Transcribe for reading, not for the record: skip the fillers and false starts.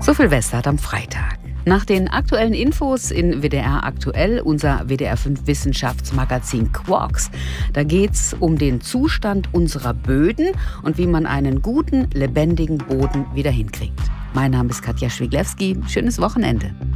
So viel Westart am Freitag. Nach den aktuellen Infos in WDR aktuell, unser WDR 5 Wissenschaftsmagazin Quarks. Da geht's um den Zustand unserer Böden und wie man einen guten, lebendigen Boden wieder hinkriegt. Mein Name ist Katja Schwiglewski. Schönes Wochenende.